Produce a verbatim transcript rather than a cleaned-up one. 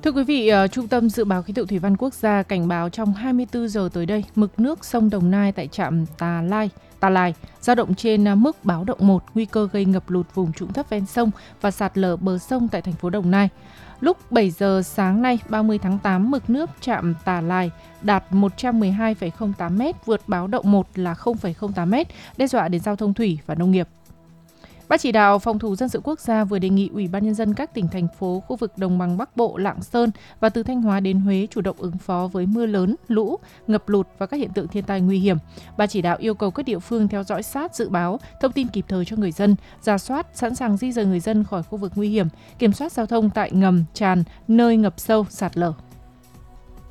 Thưa quý vị, ờ, Trung tâm Dự báo Khí tượng Thủy văn Quốc gia cảnh báo trong hai mươi tư giờ tới đây, mực nước sông Đồng Nai tại trạm Tà Lai, Tà Lài dao động trên à, mức báo động một, nguy cơ gây ngập lụt vùng trũng thấp ven sông và sạt lở bờ sông tại thành phố Đồng Nai. Lúc bảy giờ sáng nay, ba mươi tháng tám, mực nước trạm Tà Lài đạt một trăm mười hai phẩy không tám mét, vượt báo động một là không phẩy không tám mét, đe dọa đến giao thông thủy và nông nghiệp. Ban chỉ đạo phòng thủ dân sự quốc gia vừa đề nghị Ủy ban nhân dân các tỉnh thành phố khu vực đồng bằng Bắc Bộ, Lạng Sơn và từ Thanh Hóa đến Huế chủ động ứng phó với mưa lớn, lũ, ngập lụt và các hiện tượng thiên tai nguy hiểm. Ban chỉ đạo yêu cầu các địa phương theo dõi sát dự báo, thông tin kịp thời cho người dân, rà soát, sẵn sàng di dời người dân khỏi khu vực nguy hiểm, kiểm soát giao thông tại ngầm, tràn, nơi ngập sâu, sạt lở.